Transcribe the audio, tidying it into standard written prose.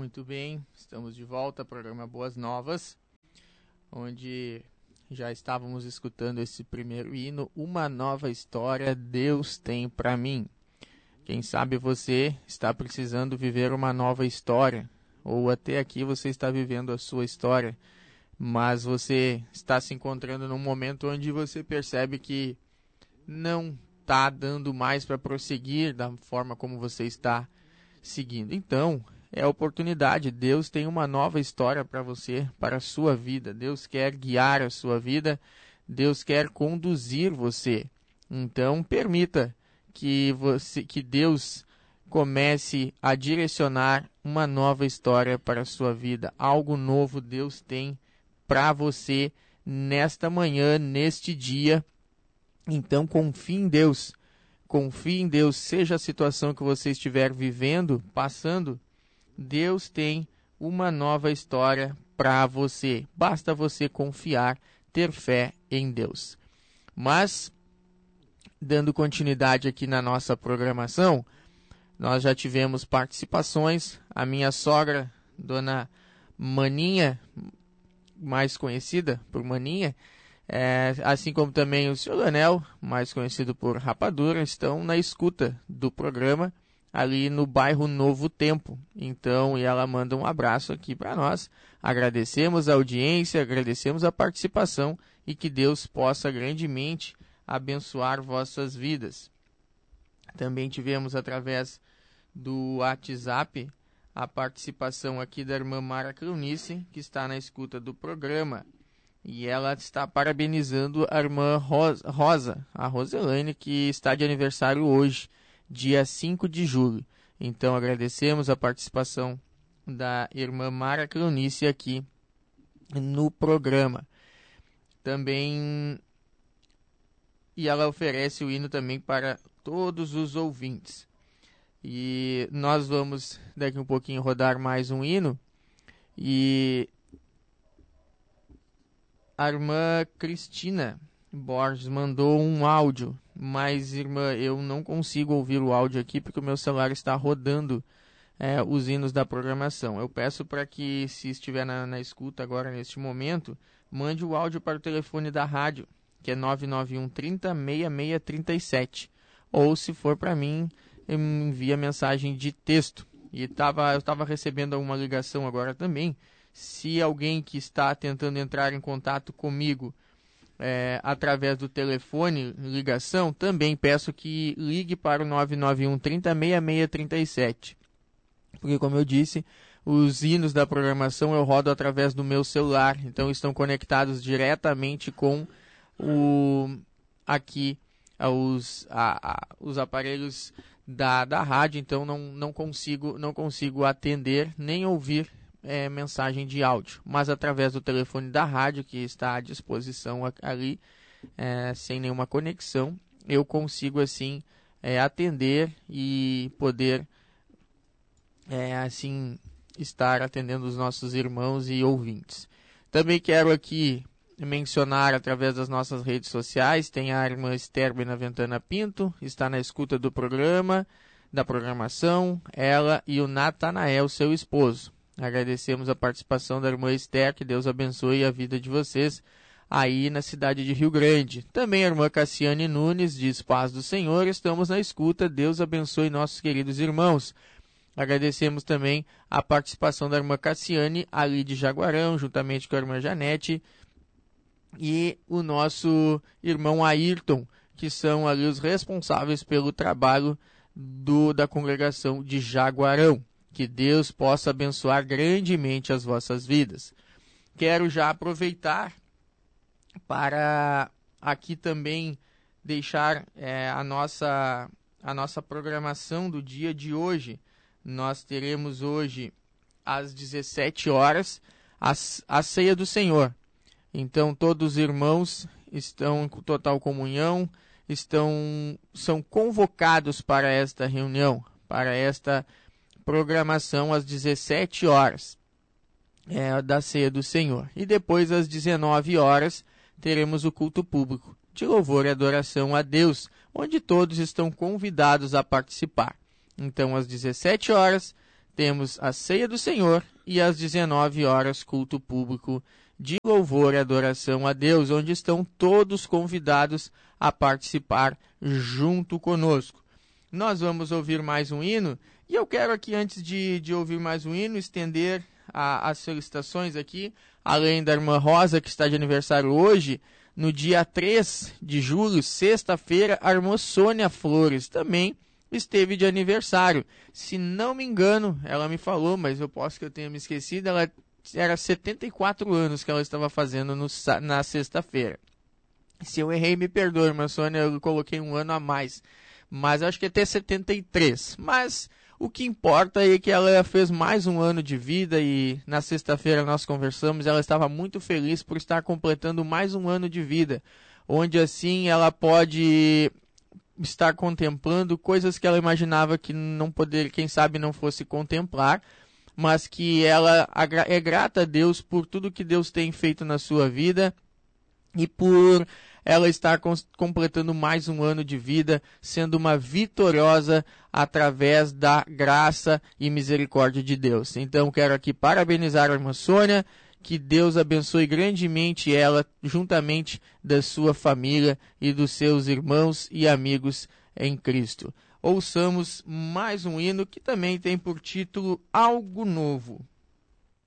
Muito bem, estamos de volta ao programa Boas Novas, onde já estávamos escutando esse primeiro hino, Uma Nova História Deus Tem Pra Mim. Quem sabe você está precisando viver uma nova história, ou até aqui você está vivendo a sua história, mas você está se encontrando num momento onde você percebe que não está dando mais para prosseguir da forma como você está seguindo. Então, é a oportunidade. Deus tem uma nova história para você, para a sua vida. Deus quer guiar a sua vida. Deus quer conduzir você. Então, permita que Deus comece a direcionar uma nova história para a sua vida. Algo novo Deus tem para você nesta manhã, neste dia. Então, confie em Deus. Confie em Deus, seja a situação que você estiver vivendo, passando, Deus tem uma nova história para você. Basta você confiar, ter fé em Deus. Mas, dando continuidade aqui na nossa programação, nós já tivemos participações. A minha sogra, Dona Maninha, mais conhecida por Maninha, assim como também o Sr. Leonel, mais conhecido por Rapadura, estão na escuta do programa ali no bairro Novo Tempo. Então, e ela manda um abraço aqui para nós. Agradecemos a audiência, agradecemos a participação e que Deus possa grandemente abençoar vossas vidas. Também tivemos através do WhatsApp a participação aqui da irmã Mara Cleonice, que está na escuta do programa. E ela está parabenizando a irmã Rosa, a Roselaine, que está de aniversário hoje, dia 5 de julho. Então, agradecemos a participação da irmã Mara Cleonice aqui no programa. Também, e ela oferece o hino também para todos os ouvintes. E nós vamos, daqui um pouquinho, rodar mais um hino. E a irmã Cristina Borges mandou um áudio, mas, irmã, eu não consigo ouvir o áudio aqui porque o meu celular está rodando os hinos da programação. Eu peço para que, se estiver na escuta agora, neste momento, mande o áudio para o telefone da rádio, que é 991 30 6637. Ou, se for para mim, envia mensagem de texto. E eu estava recebendo uma ligação agora também. Se alguém que está tentando entrar em contato comigo através do telefone, ligação, também peço que ligue para o 991 30 6637. Porque, como eu disse, os hinos da programação eu rodo através do meu celular. Então, estão conectados diretamente com os aparelhos da rádio. Então, não consigo atender nem ouvir mensagem de áudio, mas através do telefone da rádio, que está à disposição ali, sem nenhuma conexão, eu consigo assim atender e poder assim estar atendendo os nossos irmãos e ouvintes. Também quero aqui mencionar através das nossas redes sociais, tem a irmã Esther Benaventana Pinto, está na escuta do programa, da programação, ela e o Natanael, seu esposo. Agradecemos a participação da irmã Esther, que Deus abençoe a vida de vocês aí na cidade de Rio Grande. Também a irmã Cassiane Nunes diz: paz do Senhor, estamos na escuta, Deus abençoe nossos queridos irmãos. Agradecemos também a participação da irmã Cassiane ali de Jaguarão, juntamente com a irmã Janete e o nosso irmão Ayrton, que são ali os responsáveis pelo trabalho da congregação de Jaguarão. Que Deus possa abençoar grandemente as vossas vidas. Quero já aproveitar para aqui também deixar a nossa programação do dia de hoje. Nós teremos hoje, às 17 horas, a ceia do Senhor. Então, todos os irmãos estão com total comunhão, são convocados para esta reunião, para esta programação às 17 horas da ceia do Senhor. E depois, às 19 horas, teremos o culto público de louvor e adoração a Deus, onde todos estão convidados a participar. Então, às 17 horas, temos a ceia do Senhor e às 19 horas culto público de louvor e adoração a Deus, onde estão todos convidados a participar junto conosco. Nós vamos ouvir mais um hino, e eu quero aqui, antes de ouvir mais um hino, estender as felicitações aqui, além da irmã Rosa, que está de aniversário hoje. No dia 3 de julho, sexta-feira, a irmã Sônia Flores também esteve de aniversário. Se não me engano, ela me falou, mas eu posso que eu tenha me esquecido, ela era 74 anos que ela estava fazendo na sexta-feira. Se eu errei, me perdoe, irmã Sônia, eu coloquei um ano a mais. Mas acho que até 73. Mas o que importa é que ela fez mais um ano de vida e na sexta-feira nós conversamos. Ela estava muito feliz por estar completando mais um ano de vida, onde assim ela pode estar contemplando coisas que ela imaginava que não poderia, quem sabe não fosse contemplar, mas que ela é grata a Deus por tudo que Deus tem feito na sua vida e por ela estar completando mais um ano de vida, sendo uma vitoriosa através da graça e misericórdia de Deus. Então, quero aqui parabenizar a irmã Sônia, que Deus abençoe grandemente ela, juntamente da sua família e dos seus irmãos e amigos em Cristo. Ouçamos mais um hino que também tem por título Algo Novo.